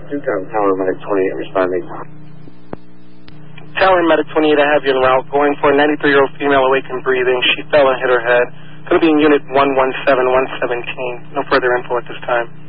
Tower Medic 28 responding. Tower Medic 28, I have you en route. Going for a 93-year-old female awake and breathing. She fell and hit her head. Going to be in Unit 117117. No further info at this time.